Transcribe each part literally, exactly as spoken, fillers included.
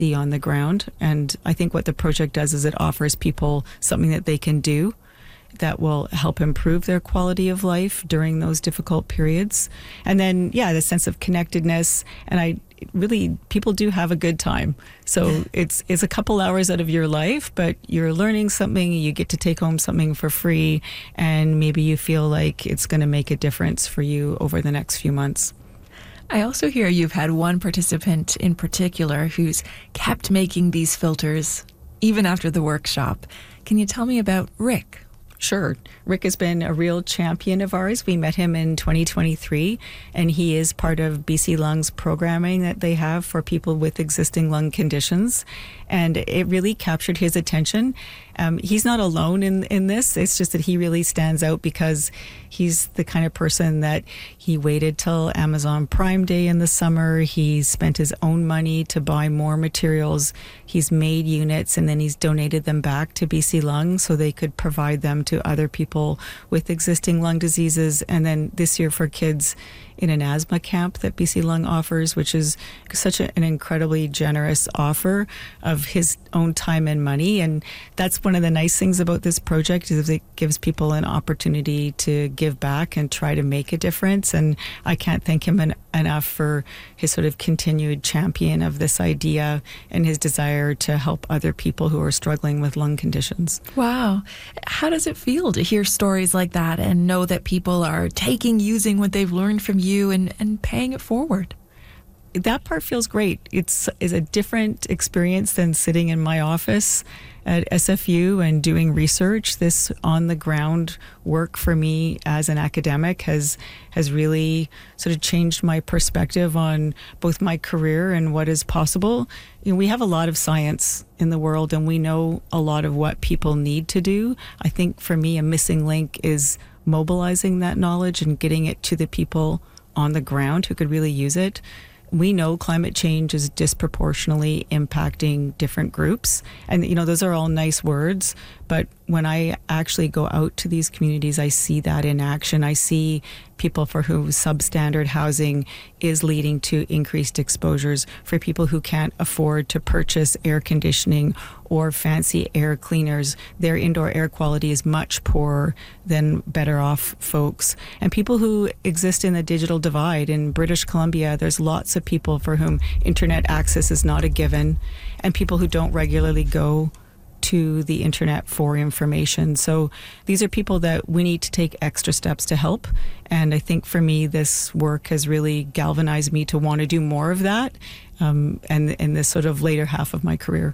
be on the ground. And I think what the project does is it offers people something that they can do that will help improve their quality of life during those difficult periods. And then, yeah, the sense of connectedness. And I really, people do have a good time. So it's it's a couple hours out of your life, but you're learning something, you get to take home something for free, and maybe you feel like it's going to make a difference for you over the next few months. I also hear you've had one participant in particular who's kept making these filters even after the workshop. Can you tell me about Rick? Sure. Rick has been a real champion of ours. We met him in twenty twenty-three, and he is part of B C Lung's programming that they have for people with existing lung conditions. And it really captured his attention. Um, he's not alone in, in this. It's just that he really stands out because he's the kind of person that he waited till Amazon Prime Day in the summer. He spent his own money to buy more materials. He's made units and then he's donated them back to B C Lung so they could provide them to other people with existing lung diseases. And then this year for kids in an asthma camp that B C Lung offers, which is such a, an incredibly generous offer of his own time and money. And that's one of the nice things about this project is it gives people an opportunity to give back and try to make a difference. And I can't thank him en- enough for his sort of continued champion of this idea and his desire to help other people who are struggling with lung conditions. Wow. How does it feel to hear stories like that and know that people are taking, using what they've learned from you and, and paying it forward? That part feels great. It's is a different experience than sitting in my office at S F U and doing research. This on-the-ground work for me as an academic has has really sort of changed my perspective on both my career and what is possible. You know, we have a lot of science in the world and we know a lot of what people need to do. I think for me, a missing link is mobilizing that knowledge and getting it to the people on the ground who could really use it. We know climate change is disproportionately impacting different groups. And, you know, those are all nice words. But when I actually go out to these communities, I see that in action. I see people for whom substandard housing is leading to increased exposures, for people who can't afford to purchase air conditioning or fancy air cleaners. Their indoor air quality is much poorer than better off folks. And people who exist in the digital divide. In British Columbia, there's lots of people for whom internet access is not a given, and people who don't regularly go to the internet for information. So these are people that we need to take extra steps to help. And I think for me, this work has really galvanized me to want to do more of that um, and in this sort of later half of my career.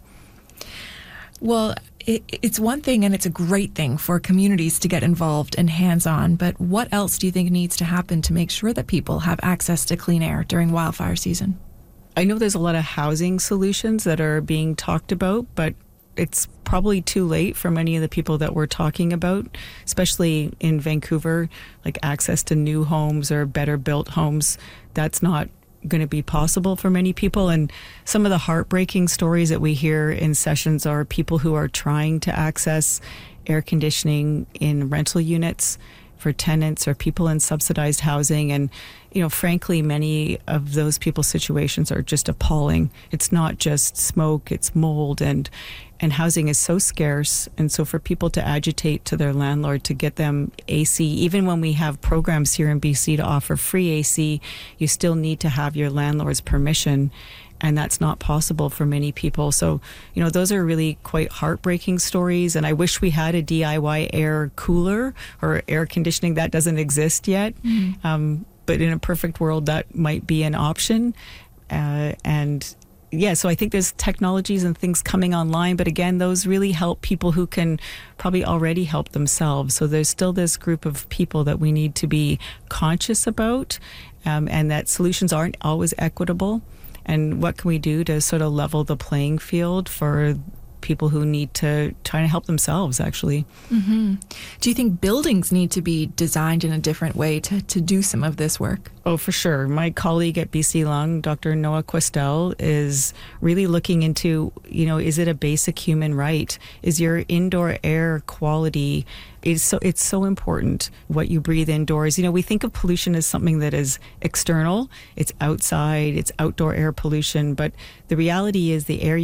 Well, it, it's one thing and it's a great thing for communities to get involved and hands-on, but what else do you think needs to happen to make sure that people have access to clean air during wildfire season? I know there's a lot of housing solutions that are being talked about, but it's probably too late for many of the people that we're talking about, especially in Vancouver, like access to new homes or better built homes. That's not going to be possible for many people. And some of the heartbreaking stories that we hear in sessions are people who are trying to access air conditioning in rental units for tenants or people in subsidized housing. And, you know, frankly, many of those people's situations are just appalling. It's not just smoke, it's mold, and and housing is so scarce. And so for people to agitate to their landlord to get them A C, even when we have programs here in B C to offer free A C, you still need to have your landlord's permission. And that's not possible for many people. So, you know, those are really quite heartbreaking stories. And I wish we had a D I Y air cooler or air conditioning. That doesn't exist yet. Mm-hmm. Um, but in a perfect world, that might be an option. Uh, and yeah, so I think there's technologies and things coming online. But again, those really help people who can probably already help themselves. So there's still this group of people that we need to be conscious about, um, and that solutions aren't always equitable. And what can we do to sort of level the playing field for people who need to try to help themselves, actually? Mm-hmm. Do you think buildings need to be designed in a different way to, to do some of this work? Oh, for sure. My colleague at B C Lung, Doctor Noah Questel, is really looking into, you know, is it a basic human right? Is your indoor air quality, is so it's so important what you breathe indoors. You know, we think of pollution as something that is external. It's outside, it's outdoor air pollution, but the reality is the air